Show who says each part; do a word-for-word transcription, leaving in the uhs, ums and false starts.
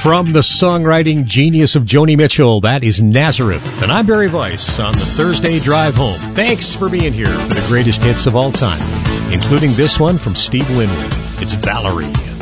Speaker 1: From the songwriting genius of Joni Mitchell, that is Nazareth. And I'm Barry Weiss on the Thursday Drive Home. Thanks for being here for the greatest hits of all time, including this one from Steve Winwood. It's Valerie.